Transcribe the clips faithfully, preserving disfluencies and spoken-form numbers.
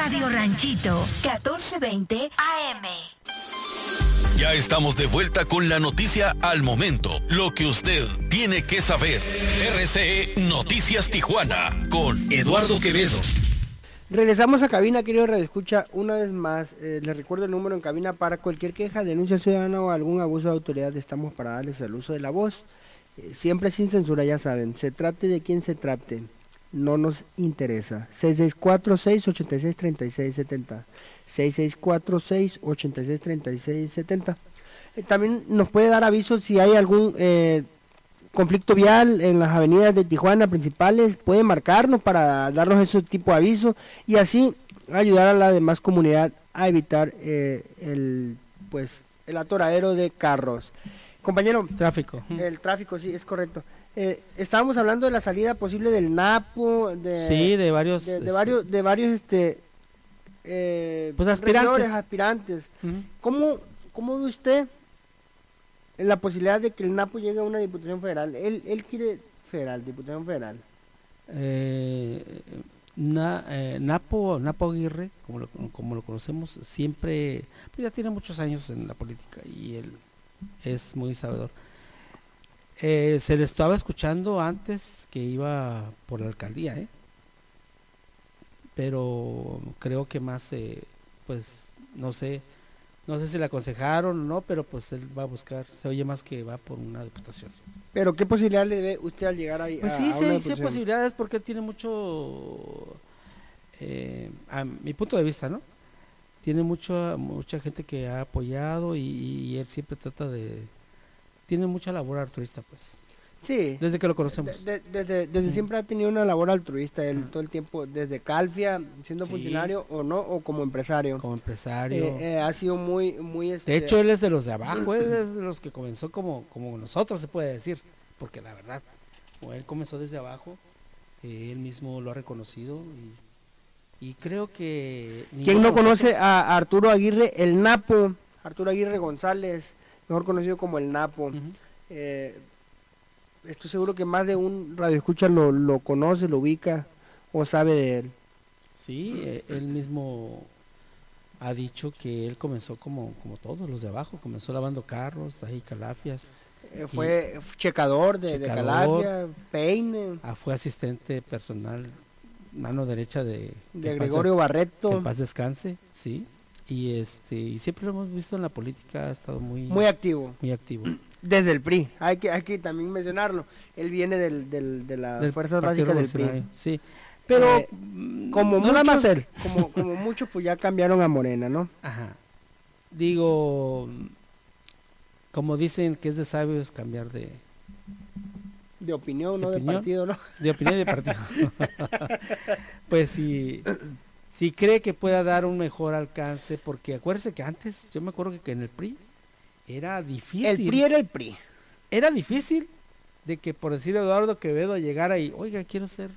Radio Ranchito, catorce veinte A M. Ya estamos de vuelta con la noticia al momento, lo que usted tiene que saber. R C E Noticias Tijuana con Eduardo Quevedo. Regresamos a cabina, querido Radio Escucha, una vez más. Eh, les recuerdo el número en cabina para cualquier queja, denuncia ciudadana o algún abuso de autoridad. Estamos para darles el uso de la voz, eh, siempre sin censura, ya saben. Se trate de quien se trate, no nos interesa. seis seis cuatro, seis ocho seis, tres seis siete cero. seis seis cuatro, seis ocho seis, tres seis siete cero. Eh, también nos puede dar aviso si hay algún eh, conflicto vial en las avenidas de Tijuana principales. Puede marcarnos para darnos ese tipo de aviso y así ayudar a la demás comunidad a evitar eh, el pues el atoradero de carros. Compañero, tráfico. El tráfico, sí, es correcto. Eh, estábamos hablando de la salida posible del Napo, de sí, de varios, de, de este, varios, de varios, este, eh, pues aspirantes, aspirantes. Uh-huh. ¿Cómo, cómo ve usted la posibilidad de que el Napo llegue a una diputación federal? Él, él quiere federal, diputación federal. Eh, na, eh, Napo, Napo Aguirre, como lo, como lo conocemos, siempre, pues ya tiene muchos años en la política y él es muy sabedor. Eh, se le estaba escuchando antes que iba por la alcaldía, ¿eh? Pero creo que más, eh, pues, no sé, no sé si le aconsejaron o no, pero pues él va a buscar, se oye más que va por una diputación. ¿Pero qué posibilidad le ve usted al llegar ahí? Pues a, sí, a sí, sí hay posibilidades porque él tiene mucho, eh, a mi punto de vista, ¿no? Tiene mucha, mucha gente que ha apoyado y, y él siempre trata de... Tiene mucha labor altruista, pues. Sí. Desde que lo conocemos. De, de, desde desde mm. siempre ha tenido una labor altruista, él mm. todo el tiempo, desde Calfia, siendo sí. funcionario o no, o como empresario. Como empresario. Eh, eh, ha sido muy, muy... Este... De hecho, él es de los de abajo, él es de los que comenzó como, como nosotros, se puede decir. Porque la verdad, como él comenzó desde abajo, eh, él mismo lo ha reconocido y, y creo que... ¿Quién no conoce a Arturo Aguirre, el Napo? Arturo Aguirre González, mejor conocido como el Napo. Uh-huh. eh, estoy seguro que más de un radioescucha lo, lo conoce, lo ubica o sabe de él. Sí, eh, él mismo ha dicho que él comenzó como, como todos los de abajo, comenzó lavando carros, ahí calafias. Eh, fue checador de, checador, de calafia, peine. Ah, fue asistente personal, mano derecha de, de Gregorio de, Barreto. Que en paz descanse, sí. Y este y siempre lo hemos visto en la política, ha estado muy muy activo muy activo desde el P R I. Hay que hay que también mencionarlo, él viene del, del de las fuerzas básicas del P R I, sí, pero eh, como no nada más él como como muchos pues ya cambiaron a Morena, ¿no? Ajá. Digo, como dicen que es de sabios cambiar de de opinión, no de, opinión, de partido, ¿no? De opinión y de partido. Pues sí. Si cree que pueda dar un mejor alcance, porque acuérdese que antes, yo me acuerdo que, que en el P R I era difícil. El P R I era el P R I. Era difícil de que, por decir Eduardo Quevedo, llegara y, oiga, quiero ser,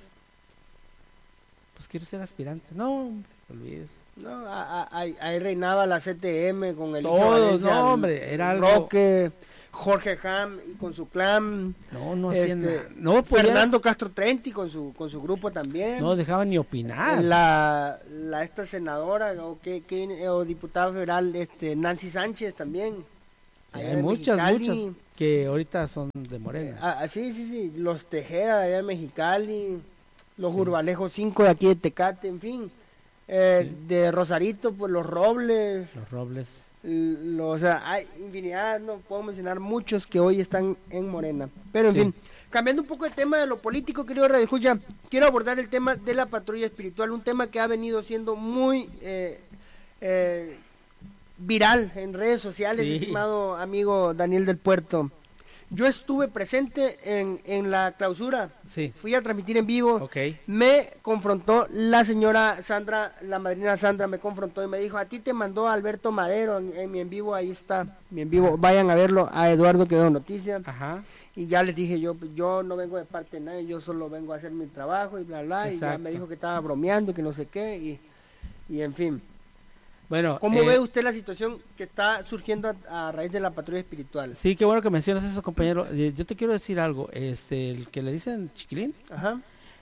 pues quiero ser aspirante. No, olvídese. No, ahí, ahí reinaba la C T M con el... Todos, no, hombre, era algo... Roque, Jorge Ham y con su clan. No, no este, hacían nada. No, Fernando Castro Trenti con su con su grupo también. No dejaban ni opinar. La, la esta senadora o que, que o diputada federal este Nancy Sánchez también. Sí, hay muchas, Mexicali, muchas que ahorita son de Morena. Ah, sí, sí, sí. Los Tejeda allá de Mexicali, los sí. Urbalejo cinco de aquí de Tecate, en fin. Eh, sí. De Rosarito, pues los Robles. Los Robles. Lo, o sea, hay infinidad, no puedo mencionar muchos que hoy están en Morena. Pero en sí. fin, cambiando un poco el tema de lo político, querido Radio Escucha, quiero abordar el tema de la patrulla espiritual, un tema que ha venido siendo muy eh, eh, viral en redes sociales, sí. estimado amigo Daniel del Puerto. Yo estuve presente en, en la clausura, sí. fui a transmitir en vivo, okay. Me confrontó la señora Sandra, la madrina Sandra me confrontó y me dijo, a ti te mandó Alberto Madero en, en mi en vivo, ahí está, mi en vivo, vayan a verlo, a Eduardo Quevedo Noticias. Ajá. Y ya les dije, yo yo no vengo de parte de nadie, yo solo vengo a hacer mi trabajo y bla, bla, Exacto. y ya me dijo que estaba bromeando, que no sé qué, y, y en fin. Bueno, ¿Cómo eh, ve usted la situación que está surgiendo a, a raíz de la patrulla espiritual? Sí, qué bueno que mencionas eso, compañero. Yo te quiero decir algo. Este, el que le dicen chiquilín, Ajá.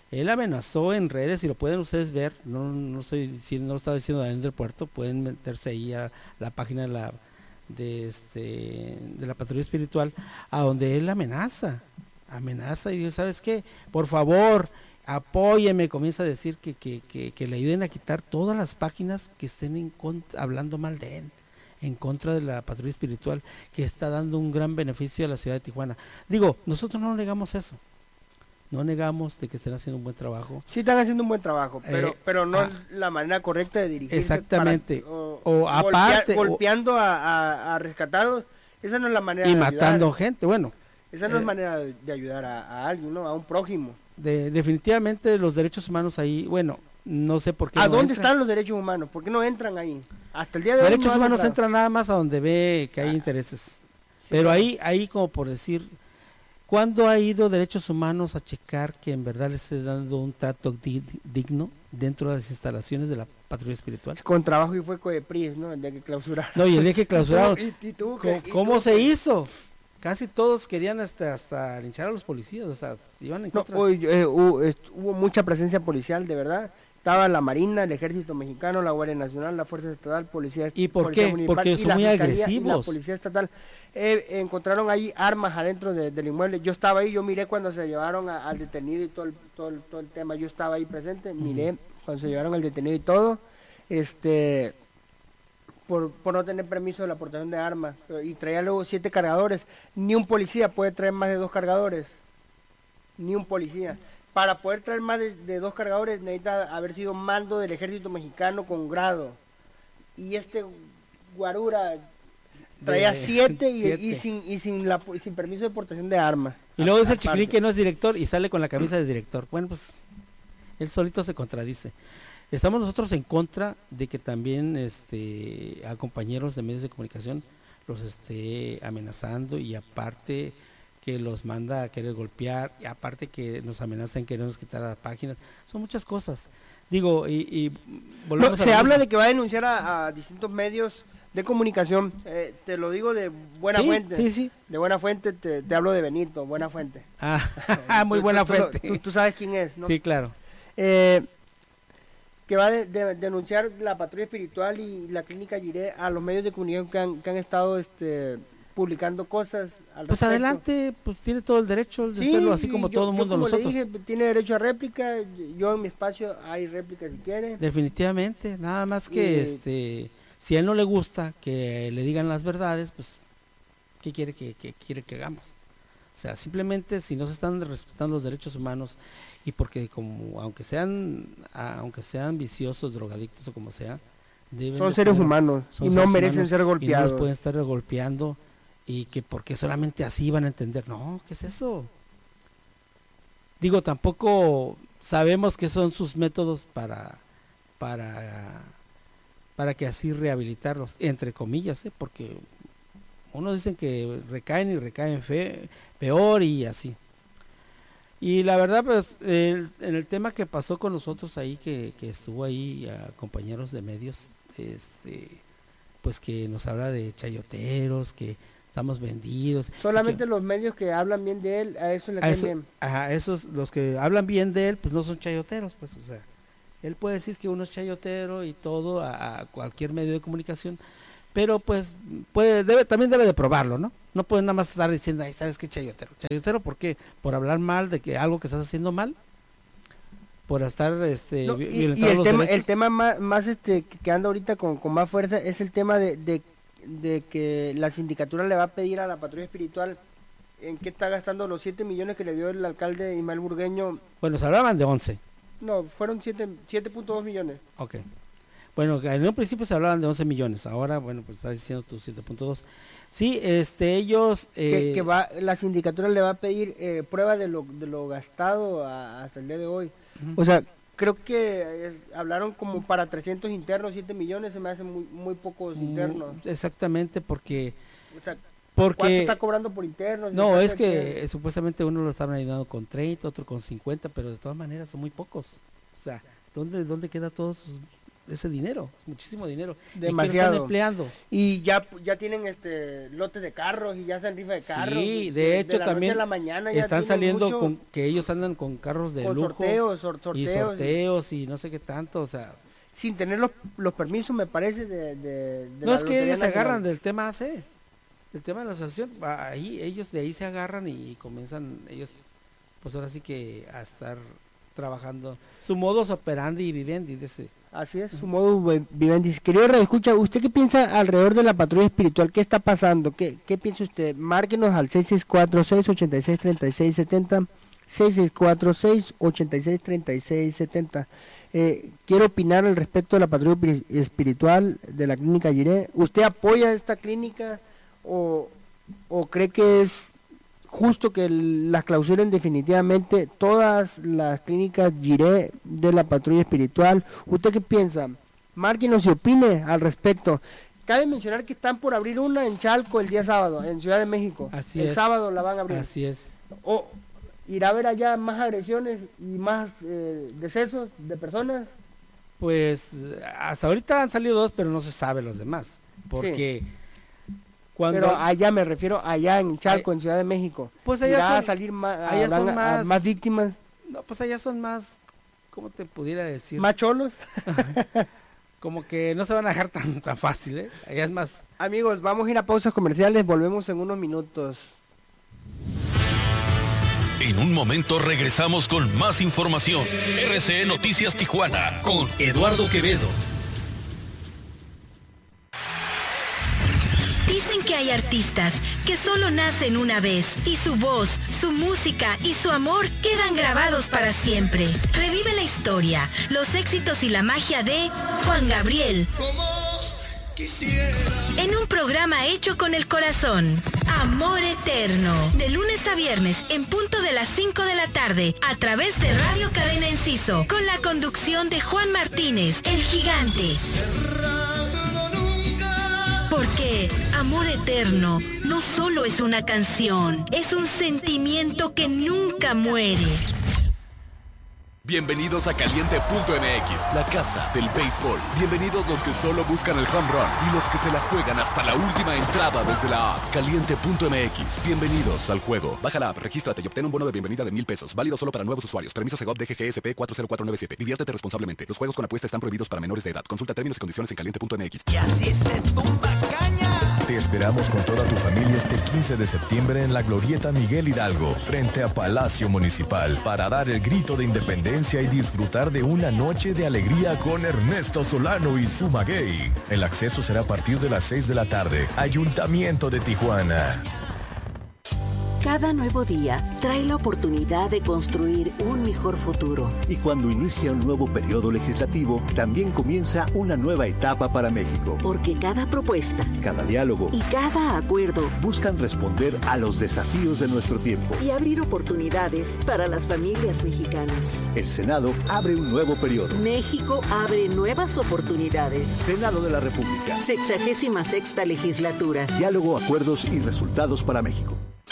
Él amenazó en redes, y lo pueden ustedes ver, no, no estoy diciendo, no lo estaba diciendo Daniel del Puerto, pueden meterse ahí a la página de la de este de la patrulla espiritual, a donde él amenaza, amenaza y dice, ¿sabes qué? Por favor, apóyeme, comienza a decir que, que, que, que le ayuden a quitar todas las páginas que estén en contra, hablando mal de él, en contra de la patrulla espiritual, que está dando un gran beneficio a la ciudad de Tijuana. Digo, nosotros no negamos eso. No negamos de que estén haciendo un buen trabajo. Sí están haciendo un buen trabajo, pero Eh, pero no ah, es la manera correcta de dirigirse. exactamente. para- o, O golpea- aparte, o- golpeando a, a- a rescatados, esa no es la manera Y de matando ayudar. gente, bueno, Esa no eh, es manera de, de ayudar a, a alguien, ¿no? A un prójimo. de, definitivamente los derechos humanos ahí, bueno, no sé por qué. ¿A no dónde entran. están los derechos humanos? ¿Por qué no entran ahí? Hasta el día de Los hoy derechos no han humanos entrado. entran nada más a donde ve que hay Ah, intereses. Pero claro. ahí, ahí como por decir, ¿cuándo ha ido derechos humanos a checar que en verdad les esté dando un trato di- digno dentro de las instalaciones de la patrulla espiritual? Con trabajo y fue Codepris, ¿no? El día que clausuraron. No, y el día que clausuraron, Y- y tú, ¿cómo, que- y cómo tú, se que- hizo? Casi todos querían hasta, hasta linchar a los policías, o sea, iban en No, contra. hoy, eh, hubo, est- hubo mucha presencia policial, de verdad. Estaba la Marina, el Ejército Mexicano, la Guardia Nacional, la Fuerza Estatal, Policía ¿Y por Policía qué? Municipal Porque y son la muy Fiscalía y la agresivos. Policía Estatal. Eh, encontraron ahí armas adentro de- del inmueble. Yo estaba ahí, yo miré cuando se llevaron a- al detenido y todo el, todo, el, todo el tema. Yo estaba ahí presente, miré cuando se llevaron al detenido y todo. Este... Por, por no tener permiso de la aportación de armas, y traía luego siete cargadores. Ni un policía puede traer más de dos cargadores, ni un policía. Para poder traer más de, de dos cargadores necesita haber sido mando del Ejército Mexicano con grado. Y este guarura traía De- siete y, siete. y sin y sin la sin permiso de portación de armas. Y luego dice el Aparte. chiquilín que no es director y sale con la camisa de director. Bueno, pues él solito se contradice. Estamos nosotros en contra de que también este, a compañeros de medios de comunicación los esté amenazando, y aparte que los manda a querer golpear, y aparte que nos amenazan en querernos quitar las páginas. Son muchas cosas. Digo, y, y No, volvemos a se lo habla mismo. de que va a denunciar a, a distintos medios de comunicación. Eh, te lo digo de buena Sí, fuente. sí, sí. De buena fuente, te, te hablo de Benito, buena fuente. Ah, muy Tú- buena tú- tú lo- fuente. Tú, tú sabes quién es, ¿no? Sí, claro. Eh, que va a de, de- denunciar la patrulla espiritual y la clínica Giré a los medios de comunicación que han, que han estado este, publicando cosas al Pues respecto. adelante, pues tiene todo el derecho de Sí, hacerlo, así y como yo- todo el yo mundo como le nosotros. dije, tiene derecho a réplica. Yo en mi espacio hay réplica si quiere. Definitivamente, nada más que Y- este, si a él no le gusta que le digan las verdades, pues ¿qué quiere que, que quiere que hagamos? O sea, simplemente si no se están respetando los derechos humanos, y porque como aunque sean a- aunque sean viciosos, drogadictos o como sea, deben Son de seres tener- humanos son y no seres merecen humanos ser y no golpeados. los pueden estar golpeando, y que porque solamente así van a entender. No, ¿qué es eso? Digo, tampoco sabemos qué son sus métodos para para para que así rehabilitarlos, entre comillas, ¿eh? Porque unos dicen que recaen y recaen fe, peor y así. Y la verdad, pues, el- en el tema que pasó con nosotros ahí, que, que estuvo ahí a compañeros de medios, este, pues que nos habla de chayoteros, que estamos vendidos. y Solamente que- los medios que hablan bien de él, a eso le a caen eso- bien. ajá, esos, los que hablan bien de él, pues no son chayoteros, pues, o sea, él puede decir que uno es chayotero y todo a, a cualquier medio de comunicación, pero pues puede, debe, también debe de probarlo, ¿no? No puede nada más estar diciendo, ay, ¿sabes qué chayotero? ¿Chayotero por qué? ¿Por hablar mal de que algo que estás haciendo mal? ¿Por estar este, No, vi- y, y violentando el los tema, el derechos? tema más, más este que que anda ahorita con, con más fuerza es el tema de, de, de que la sindicatura le va a pedir a la patrulla espiritual en qué está gastando los siete millones que le dio el alcalde Ismael Burgueño. Bueno, se hablaban de once, No, fueron siete punto dos millones. ok. Bueno, en un principio se hablaban de once millones, ahora, bueno, pues estás diciendo tú siete punto dos. Sí, este, ellos... Que, eh, que va, la sindicatura le va a pedir eh, prueba de lo, de lo gastado a- hasta el día de hoy. Ujú. O sea, creo que es- hablaron como para trescientos internos, siete millones, se me hacen muy, muy pocos internos. Mm, exactamente, porque... O sea, ¿cuánto porque está cobrando por internos? no, ¿Cuánto es que tiene? eh, supuestamente uno lo estaban ayudando con treinta, otro con cincuenta, pero de todas maneras son muy pocos. O sea, ¿dónde, dónde queda todos sus, ese dinero, es muchísimo dinero. Demasiado. ¿Y qué están empleando? Y ya ya tienen este lotes de carros y ya hacen rifa de carros. Sí, de hecho la también noche a la mañana ya están tienen saliendo mucho, con que ellos andan con carros de con lujo sorteos, sor- sorteos y sorteos y no sé qué tanto, o sea, sin tener los, los permisos, me parece, de, de, de no la es que Lotería ellos se Nacional. agarran del tema A C, del tema de la asociación, ahí ellos de ahí se agarran y, y comienzan ellos, pues ahora sí que a estar trabajando su modus operandi y vivendi de ese. Así es, su modo vi- vivendi. Querido Radio Escucha, ¿usted qué piensa alrededor de la patrulla espiritual? ¿Qué está pasando? ¿Qué, qué piensa usted? Márquenos al seis seis cuatro, seis ocho seis, tres seis siete cero, seis seis cuatro, seis ocho seis, tres seis siete cero. Eh, quiero opinar al respecto de la patrulla piri- espiritual de la clínica Jiré. ¿Usted apoya esta clínica o, o cree que es justo que el- las clausuren definitivamente todas las clínicas Jiré de la patrulla espiritual? ¿Usted qué piensa? Márquenos y opine al respecto. Cabe mencionar que están por abrir una en Chalco el día sábado, en Ciudad de México. Así el es. sábado la van a abrir. Así es. O irá a haber allá más agresiones y más eh, decesos de personas. Pues hasta ahorita han salido dos, pero no se sabe los demás, porque cuando Pero allá me refiero, allá en Chalco, en Ciudad de México. Pues allá irá son- a salir más, allá son más- más víctimas, no, pues allá son más, ¿cómo te pudiera decir? más cholos. Como que no se van a dejar tan tan fácil, ¿eh? Allá es más. Amigos, vamos a ir a pausas comerciales, volvemos en unos minutos. En un momento regresamos con más información. R C E Noticias Tijuana con Eduardo Quevedo. Dicen que hay artistas que solo nacen una vez y su voz, su música y su amor quedan grabados para siempre. Revive la historia, los éxitos y la magia de Juan Gabriel. En un programa hecho con el corazón. Amor Eterno. De lunes a viernes en punto de las cinco de la tarde a través de Radio Cadena Enciso con la conducción de Juan Martínez, el gigante. Porque Amor Eterno no solo es una canción, es un sentimiento que nunca muere. Bienvenidos a Caliente punto M X, la casa del béisbol. Bienvenidos los que solo buscan el home run y los que se la juegan hasta la última entrada desde la app. Caliente punto M X, bienvenidos al juego. Baja la app, regístrate y obtén un bono de bienvenida de mil pesos. Válido solo para nuevos usuarios. Permiso Segov D G G S P cuatro cero cuatro nueve siete. Diviértete responsablemente. Los juegos con apuesta están prohibidos para menores de edad. Consulta términos y condiciones en caliente punto M X. Y así se tumba caña. Te esperamos con toda tu familia este quince de septiembre en la Glorieta Miguel Hidalgo, frente a Palacio Municipal, para dar el grito de independencia y disfrutar de una noche de alegría con Ernesto Solano y su maguey. El acceso será a partir de las seis de la tarde. Ayuntamiento de Tijuana. Cada nuevo día trae la oportunidad de construir un mejor futuro. Y cuando inicia un nuevo periodo legislativo, también comienza una nueva etapa para México. Porque cada propuesta, Cada diálogo y cada acuerdo buscan responder a los desafíos de nuestro tiempo. y abrir oportunidades para las familias mexicanas. El Senado abre un nuevo periodo. México abre nuevas oportunidades. Senado de la República. Sexagésima sexta legislatura. Diálogo, acuerdos y resultados para México.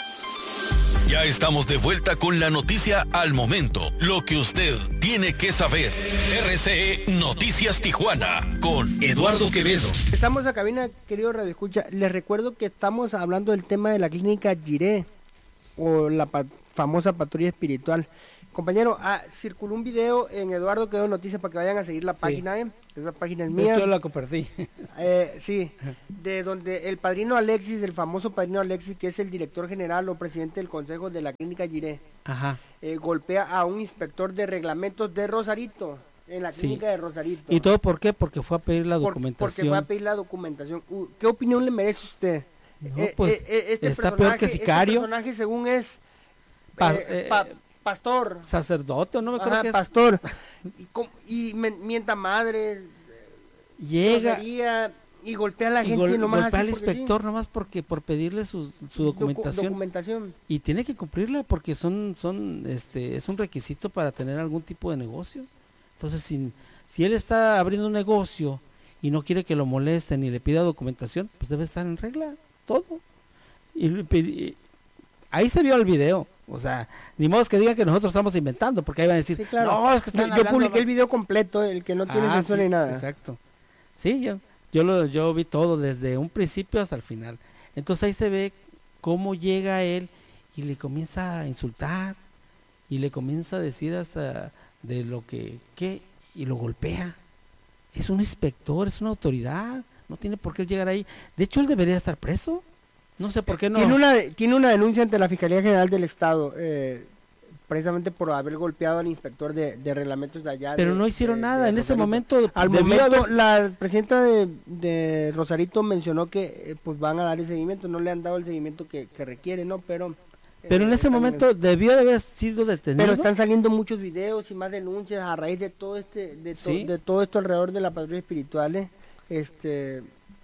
Ya estamos de vuelta con la noticia al momento, lo que usted tiene que saber. R C E Noticias Tijuana con Eduardo Quevedo. Estamos en la cabina, querido Radio Escucha. Les recuerdo que estamos hablando del tema de la clínica Jiré o la pa- famosa patrulla espiritual. Compañero, ah, circuló un video en Eduardo Quevedo Noticias para que vayan a seguir la Sí. página, ¿eh? Esa página es De mía. hecho, la compartí. Eh, sí, de donde el padrino Alexis, el famoso padrino Alexis, que es el director general o presidente del consejo de la clínica Jiré, Ajá. eh, golpea a un inspector de reglamentos de Rosarito, en la Sí. clínica de Rosarito. ¿Y todo por qué? Porque fue a pedir la Por- documentación. Porque fue a pedir la documentación. Uh, ¿Qué opinión le merece usted? No, Eh, pues, eh, eh, este está peor personaje, que sicario. Este personaje según es Pa- eh, eh, pa- pastor. Sacerdote, no me acuerdo Ajá, qué es. pastor. Y, com- y men- mienta madres, Llega grosería, y golpea a la y gente gol- nomás golpea así al porque sí. inspector nomás porque por pedirle su, su Docu- documentación. documentación. Y tiene que cumplirla porque son, son, este, es un requisito para tener algún tipo de negocio. Entonces, si, si él está abriendo un negocio y no quiere que lo molesten ni le pida documentación, pues debe estar en regla, todo. Y, le pedi- ahí se vio el video, O sea, ni modo que digan que nosotros estamos inventando, porque ahí van a decir, Sí, claro. no, es que están Yo hablando publiqué mal". el video completo, el que no tiene Ah, censura sí, ni nada. Exacto. Sí, yo, yo, lo, yo vi todo desde un principio hasta el final. Entonces ahí se ve cómo llega él y le comienza a insultar y le comienza a decir hasta de lo que, ¿qué? Y lo golpea. Es un inspector, es una autoridad, no tiene por qué llegar ahí. De hecho, él debería estar preso. No sé por qué no. Tiene una, tiene una denuncia ante la Fiscalía General del Estado, eh, precisamente por haber golpeado al inspector de, de reglamentos de allá. Pero de- no hicieron de- nada. de En ese Rosarito. momento, Al debió momento, haber- la presidenta de, de Rosarito mencionó que eh, pues van a dar el seguimiento, no le han dado el seguimiento que, que requiere, ¿no? Pero... pero en eh, ese están- momento debió de haber sido detenido. Pero están saliendo muchos videos y más denuncias a raíz de todo este, de, to- Sí. de todo esto alrededor de la patrulla espirituales. Este,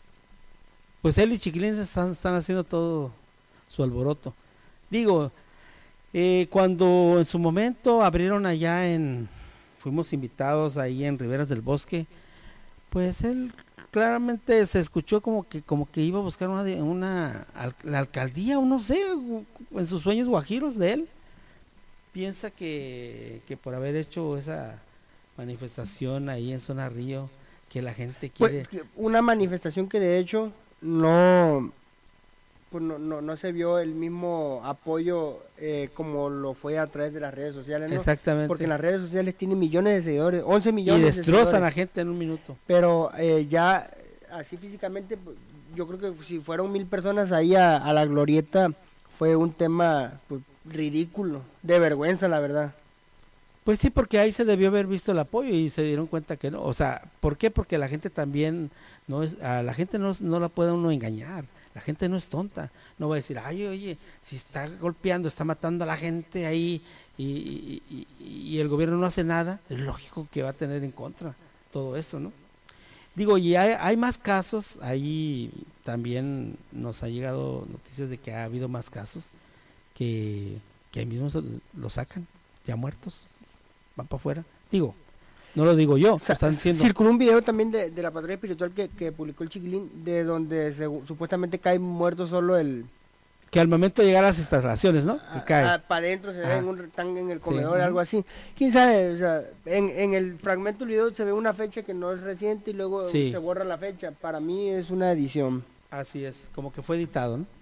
Pues él y Chiquilín están, están haciendo todo su alboroto. Digo, eh, cuando en su momento abrieron allá en, fuimos invitados ahí en Riberas del Bosque, pues él claramente se escuchó como que como que iba a buscar una, de- una al- la alcaldía o no sé, u- en sus sueños guajiros de él. Piensa que, que por haber hecho esa manifestación ahí en Zona Río, que la gente quiere... pues, que una manifestación que de hecho no, pues no, no, no se vio el mismo apoyo eh, como lo fue a través de las redes sociales, ¿no? Exactamente. Porque en las redes sociales tiene millones de seguidores, once y millones de destrozan a seguidores. la gente en un minuto. Pero eh, ya así físicamente, pues, yo creo que si fueron mil personas ahí a, a la glorieta, fue un tema pues, ridículo, de vergüenza, la verdad. Pues sí, porque ahí se debió haber visto el apoyo y se dieron cuenta que no. O sea, ¿por qué? Porque la gente también, no es, a la gente no, no la puede uno engañar. La gente no es tonta. No va a decir, ay, oye, si está golpeando, está matando a la gente ahí y, y, y, y el gobierno no hace nada, es lógico que va a tener en contra todo eso, ¿no? Digo, y hay, hay más casos, ahí también nos ha llegado noticias de que ha habido más casos que, que ahí mismo se lo sacan, ya muertos, van para afuera. Digo, no lo digo yo, O sea, están diciendo... circuló un video también de, de la patrulla espiritual que, que publicó el Chiquilín, de donde se- supuestamente cae muerto solo el... Que al momento de llegar a las instalaciones, ¿no? Que cae. para adentro se ve Ajá. en un están en el Sí, comedor, ujú. algo así. ¿Quién sabe? O sea, en, en el fragmento del video se ve una fecha que no es reciente y luego Sí. se borra la fecha. Para mí es una edición. Así es, como que fue editado, ¿no?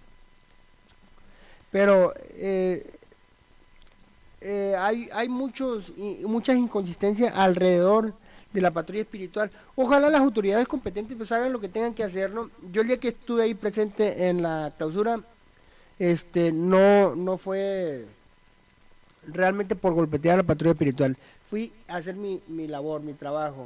Pero eh, eh, hay, hay muchos y muchas inconsistencias alrededor de la patrulla espiritual. Ojalá las autoridades competentes pues hagan lo que tengan que hacer, ¿no? Yo el día que estuve ahí presente en la clausura, este, no, no fue realmente por golpetear a la patrulla espiritual. Fui a hacer mi, mi labor, mi trabajo.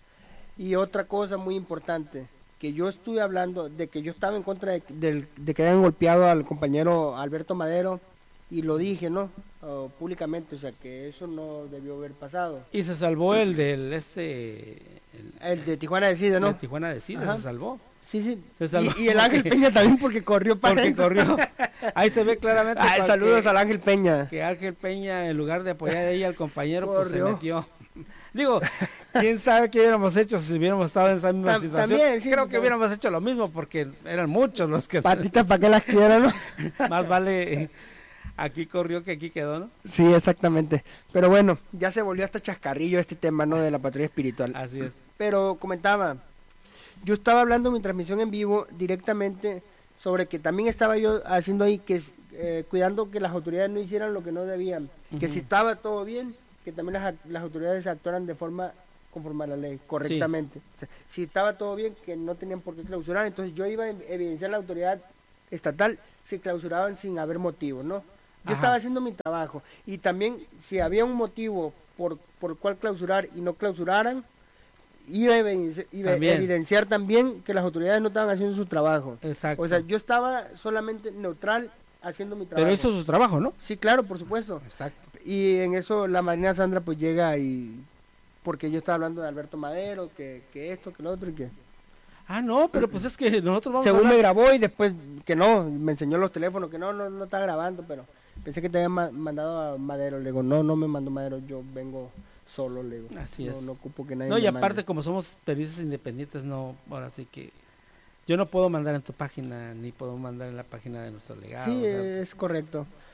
Y otra cosa muy importante, que yo estuve hablando de que yo estaba en contra de, del- de que hayan golpeado al compañero Alberto Madero, y lo dije, ¿no? Oh, públicamente, o sea, que eso no debió haber pasado. Y se salvó el del este... El, El de Tijuana Decide, ¿no? de Tijuana Decide, Ajá. se salvó. Sí, sí. Se salvó. Y, y el Ángel Peña también porque corrió para Porque adentro. corrió. Ahí se ve claramente. Ay, pa- saludos que- al Ángel Peña. Que Ángel Peña, en lugar de apoyar ahí al compañero, pues se Corrió. metió. Digo, quién sabe qué hubiéramos hecho si hubiéramos estado en esa misma Tam- situación. también, sí, Creo que no. hubiéramos hecho lo mismo porque eran muchos los que... Patitas para que las quieran, ¿no? Más vale eh, aquí corrió que aquí quedó, ¿no? Sí, exactamente. Pero bueno, ya se volvió hasta chascarrillo este tema, ¿no? De la patrulla espiritual. Así es. Pero comentaba, yo estaba hablando en mi transmisión en vivo directamente sobre que también estaba yo haciendo ahí, que eh, cuidando que las autoridades no hicieran lo que no debían. Que Ujú. si estaba todo bien, que también las, las autoridades actuaran de forma conforme a la ley, correctamente. O sea, si estaba todo bien, que no tenían por qué clausurar, entonces yo iba a evidenciar la autoridad estatal si clausuraban sin haber motivo, ¿no? Yo Ajá. estaba haciendo mi trabajo. Y también, si había un motivo por, por cual clausurar y no clausuraran, iba a evidenciar, iba a También. evidenciar también que las autoridades no estaban haciendo su trabajo. Exacto. O sea, yo estaba solamente neutral haciendo mi trabajo. Pero hizo su trabajo, ¿no? Sí, claro, por supuesto. Exacto. Y en eso la Marina Sandra pues llega y... Porque yo estaba hablando de Alberto Madero, que, que esto, que lo otro y que... Ah, no, pero pues es que nosotros vamos a Según me hablar... grabó y después que no, me enseñó los teléfonos, que no, no, no está grabando, pero pensé que te habían ma- mandado a Madero. Le digo, no, no me mandó Madero, yo vengo solo, le digo. Así no, es. No ocupo que nadie No, y me aparte mande. como somos periodistas independientes, no, ahora sí que... Yo no puedo mandar en tu página, ni puedo mandar en la página de nuestro legado. Sí, o sea, es correcto.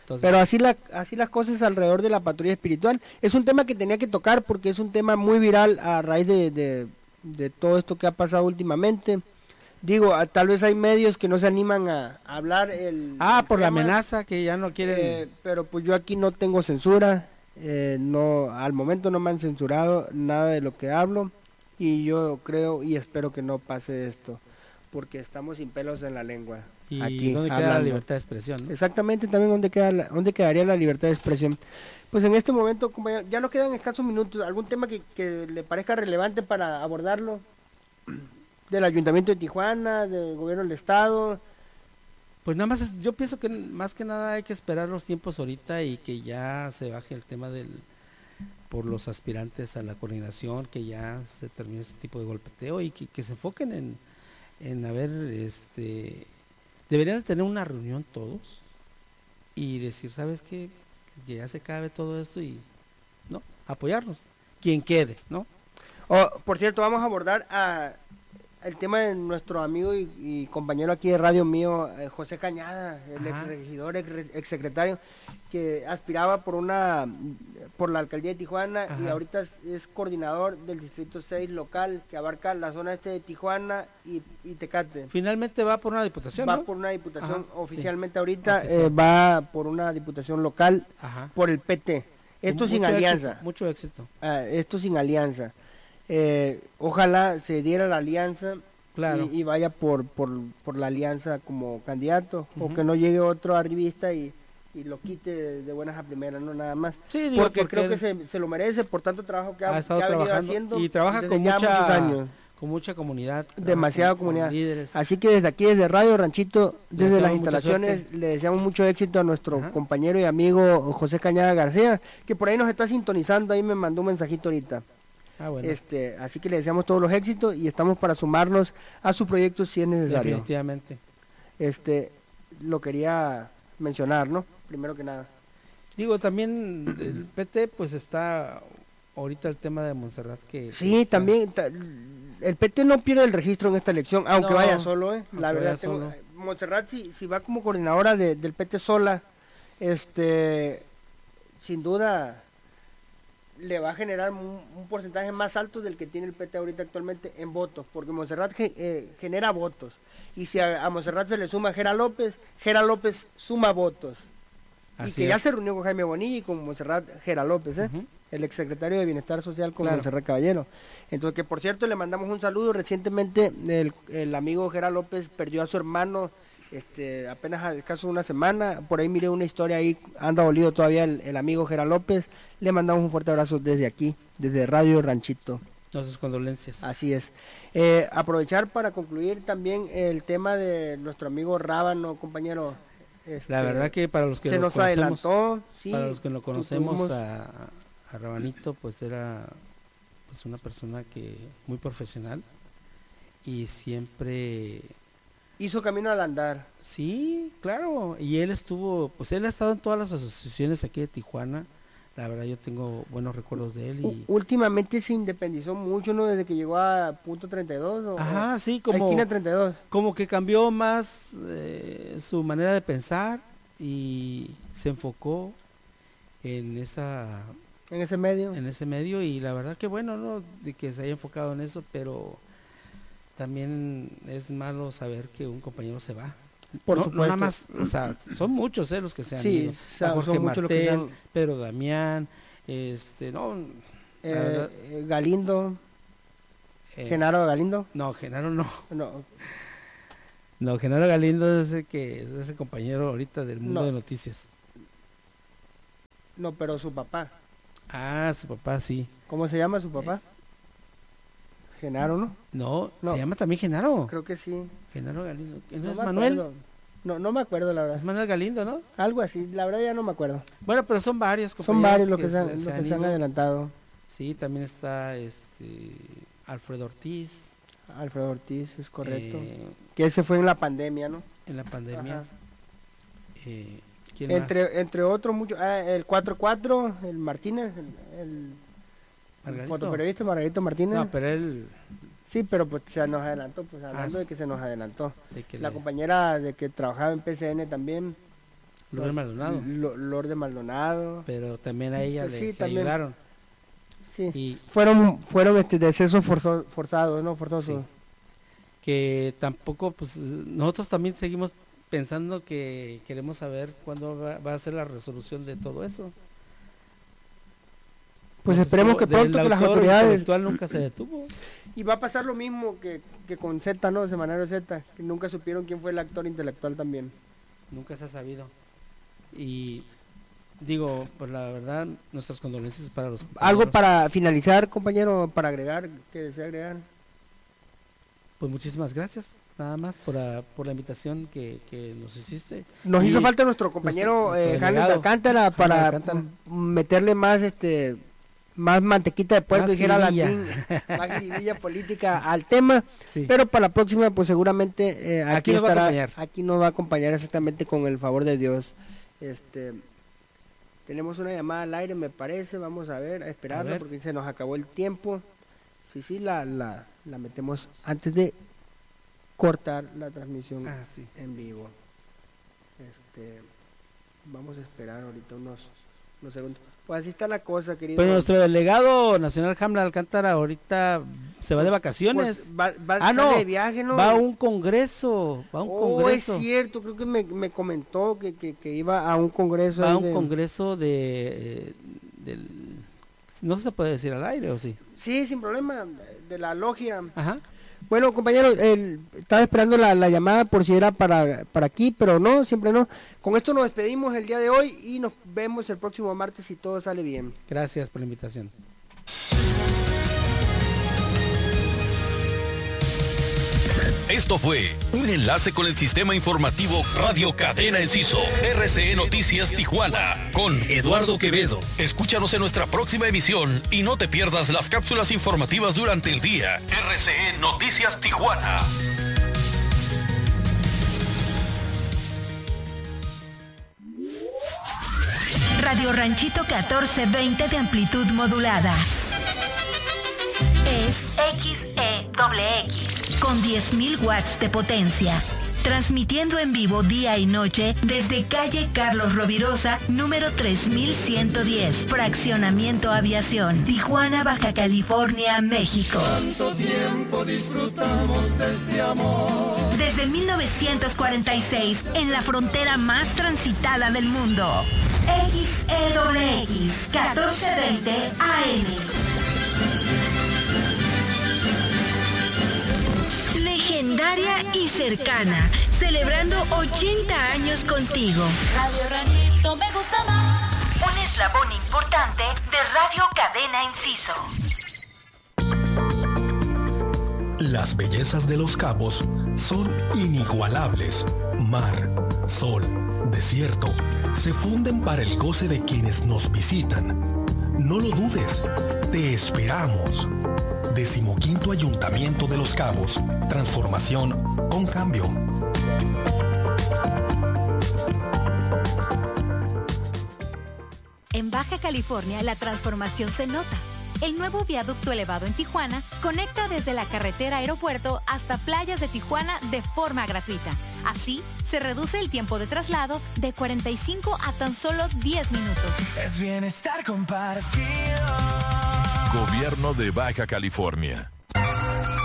Entonces, Pero así, la, así las cosas alrededor de la patrulla espiritual. Es un tema que tenía que tocar porque es un tema muy viral a raíz de, de, de todo esto que ha pasado últimamente. Digo, a, tal vez hay medios que no se animan a, a hablar el... ah, el por la tema, amenaza que ya no quieren... eh, pero pues yo aquí no tengo censura. Eh, no, al momento no me han censurado nada de lo que hablo. Y yo creo y espero que no pase esto. Porque estamos sin pelos en la lengua. y aquí, dónde queda hablando. la libertad de expresión, ¿no? Exactamente, también dónde queda la- dónde quedaría la libertad de expresión. Pues en este momento, compañero, ya nos quedan escasos minutos. ¿Algún tema que, que le parezca relevante para abordarlo? Del Ayuntamiento de Tijuana, del Gobierno del Estado. Pues nada más, es- yo pienso que más que nada hay que esperar los tiempos ahorita y que ya se baje el tema del por los aspirantes a la coordinación, que ya se termine ese tipo de golpeteo y que, que se enfoquen en, en a ver, este, deberían de tener una reunión todos y decir, ¿sabes qué? Que ya se acabe todo esto y, ¿no? Apoyarnos, quien quede, ¿no? Oh, por cierto, vamos a abordar a, el tema de nuestro amigo y, y compañero aquí de radio mío, eh, José Cañada, el Ajá. ex regidor, ex, ex secretario, que aspiraba por una por la alcaldía de Tijuana. Ajá. Y ahorita es, es coordinador del distrito seis local, que abarca la zona este de Tijuana y, y Tecate. Finalmente va por una diputación, Va ¿no? por una diputación Ajá, oficialmente sí. ahorita, Oficial. eh, va por una diputación local Ajá. por el P T. Esto Mucho sin éxito, alianza. mucho éxito. Ah, esto sin alianza. Eh, ojalá se diera la alianza Claro. y, y vaya por, por, por la alianza como candidato, o Ujú. que no llegue otro arribista y, y lo quite de, de buenas a primeras, no nada más. Sí, digo, porque, creo él que se, se lo merece por tanto trabajo que ha, ha estado que ha venido trabajando haciendo y trabaja desde con ya mucha muchos años. con mucha comunidad, trabaja Demasiada con- con comunidad. líderes. Así que desde aquí, desde Radio Ranchito, Le desde las deseamos mucha instalaciones, suerte. le deseamos mucho éxito a nuestro Ajá. compañero y amigo José Cañada García, que por ahí nos está sintonizando, ahí me mandó un mensajito ahorita. Ah, bueno, Este, así que le deseamos todos los éxitos y estamos para sumarnos a su proyecto si es necesario. definitivamente. Este, lo quería mencionar, ¿no? Primero que nada. Digo, también el P T pues está ahorita el tema de Montserrat que Sí, está- también ta- el P T no pierde el registro en esta elección, aunque No, vaya solo, ¿eh? La aunque verdad, vaya tengo- solo. Montserrat si, si va como coordinadora de- del P T sola, este, sin duda le va a generar un, un porcentaje más alto del que tiene el P T ahorita actualmente en votos, porque Montserrat ge- eh, genera votos, y si a, a Montserrat se le suma Gera López, Gera López suma votos, y Así que ya es. se reunió con Jaime Bonilla y con Montserrat Gera López, ¿eh? Ujú. el exsecretario de Bienestar Social con Claro. Montserrat Caballero. Entonces, que por cierto le mandamos un saludo. Recientemente el, el amigo Gera López perdió a su hermano, este, apenas a escaso una semana. Por ahí miré una historia ahí, anda dolido todavía el, el amigo Gera López. Le mandamos un fuerte abrazo desde aquí, desde Radio Ranchito. Nuestras condolencias. Así es. Eh, aprovechar para concluir también el tema de nuestro amigo Rábano, compañero. Este, La verdad que para los que se lo nos conocemos, adelantó, sí, para los que lo conocemos tuvimos- a, a Rabanito, pues era pues una persona que muy profesional y siempre hizo camino al andar. sí, claro, y él estuvo, pues él ha estado en todas las asociaciones aquí de Tijuana. La verdad yo tengo buenos recuerdos de él U- y Últimamente se independizó mucho, ¿no? Desde que llegó a punto treinta y dos. O, ajá, sí, a como esquina treinta y dos. como que cambió más eh, su manera de pensar y se enfocó en esa En ese medio. en ese medio y la verdad que bueno, ¿no? De que se haya enfocado en eso, pero también es malo saber que un compañero se va. Por no, no nada supuesto. más, o sea, son muchos eh, los que se han Sí, ido. o sea, A Jorge son muchos los que se Martel, han- Pedro Damián, este, no, Eh, la verdad, eh, Galindo, eh, Genaro Galindo. no, Genaro no, No, no, Genaro Galindo es el que es el compañero ahorita del mundo No. de noticias. no, pero su papá. Ah, su papá sí. ¿Cómo se llama su papá? Genaro, ¿no? No, No. se llama también Genaro. Creo que sí. Genaro Galindo. ¿No, No es me Manuel? acuerdo. No, no me acuerdo la Es verdad. Manuel Galindo, ¿no? Algo así, la verdad ya no me acuerdo. Bueno, pero son varios Son compañeros varios los que, se, han, los que han se han ido. adelantado. Sí, también está este Alfredo Ortiz. Alfredo Ortiz, es correcto. eh, Que ese fue en la pandemia, ¿no? en la pandemia. Ajá. Eh, ¿quién más? Entre, entre otros muchos, ah, el cuatro cuatro, el Martínez, el, el ¿Margarito? fotoperiodista Margarito Martínez. No, pero él Sí, pero pues se nos adelantó, pues hablando Ah, de que se nos adelantó. de que La le- compañera de que trabajaba en P C N también, Lourdes Maldonado. L- Lourdes Maldonado. Pero también a ella Pues le, sí, le también. ayudaron. Sí. Y fueron fueron este decesos forzo- forzados, ¿no? Forzosos. Sí. Que tampoco, pues nosotros también seguimos pensando que queremos saber cuándo va, va a ser la resolución de todo eso. Pues No esperemos sé, que pronto que las autor autoridades... intelectual nunca se detuvo. Y va a pasar lo mismo que, que con Z, ¿no? Semanario Z, que nunca supieron quién fue el actor intelectual también. Nunca se ha sabido. Y digo, pues la verdad, nuestras condolencias para los compañeros. Algo para finalizar, compañero, para agregar, que desea agregar. Pues muchísimas gracias, nada más, por la, por la invitación que, que nos hiciste. Nos Y hizo falta nuestro compañero nuestro- nuestro eh, Hamlet delegado, Alcántara para Hamlet Alcántara. m- meterle más este más mantequita de puerco, Más dijera jiribilla. Latín, más jiribilla política al tema, Sí. pero para la próxima pues seguramente eh, aquí, Aquí nos va a estará, acompañar. aquí nos va a acompañar exactamente con el favor de Dios. Este tenemos una llamada al aire, me parece, vamos a ver, a esperarla A ver. porque se nos acabó el tiempo. Sí, sí, la, la, la metemos antes de cortar la transmisión Ah, sí. en vivo. Este, vamos a esperar ahorita unos, unos segundos. Pues así está la cosa, querido. Pues nuestro delegado nacional Hamlet Alcántara ahorita se va de vacaciones. Pues va, va Ah, sale no, de viaje, ¿no? va a un congreso, va a un Oh, congreso. es cierto, creo que me, me comentó que, que, que iba a un congreso. Va a ahí un de- congreso de, eh, del, no se puede decir al aire, ¿o sí? Sí, sin problema, de la logia. Ajá. Bueno, compañeros, el- estaba esperando la, la llamada por si era para, para aquí, pero no, siempre no. Con esto nos despedimos el día de hoy y nos vemos el próximo martes si todo sale bien. Gracias por la invitación. Esto fue un enlace con el sistema informativo Radio Cadena Enciso, R C E Noticias Tijuana, con Eduardo Quevedo. Escúchanos en nuestra próxima emisión y no te pierdas las cápsulas informativas durante el día. R C E Noticias Tijuana. Radio Ranchito catorce veinte de amplitud modulada. Es X E X con diez mil watts de potencia. Transmitiendo en vivo día y noche desde calle Carlos Rovirosa, número tres mil ciento diez, Fraccionamiento Aviación, Tijuana, Baja California, México. Tanto tiempo disfrutamos de este amor. Desde mil novecientos cuarenta y seis, en la frontera más transitada del mundo. X E X, catorce veinte A M. Legendaria y cercana, celebrando ochenta años contigo. Radio Ranchito me gusta más. Un eslabón importante de Radio Cadena Enciso. Las bellezas de Los Cabos son inigualables. Mar, sol, desierto, se funden para el goce de quienes nos visitan. No lo dudes, te esperamos. Decimoquinto Ayuntamiento de Los Cabos. Transformación con cambio. En Baja California la transformación se nota. El nuevo viaducto elevado en Tijuana conecta desde la carretera aeropuerto hasta playas de Tijuana de forma gratuita. Así, se reduce el tiempo de traslado de cuarenta y cinco a tan solo diez minutos. Es bienestar compartido. Gobierno de Baja California.